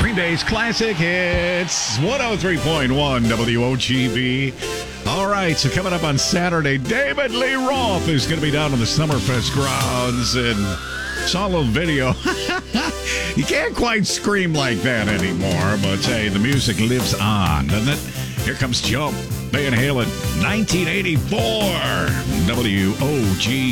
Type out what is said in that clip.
Green Day's classic hits, 103.1 WOGB. All right, so coming up on Saturday, David Lee Roth is going to be down on the Summerfest grounds, and saw a little video. You can't quite scream like that anymore, but hey, the music lives on, doesn't it? Here comes Jump, Van Halen, 1984, WOGB.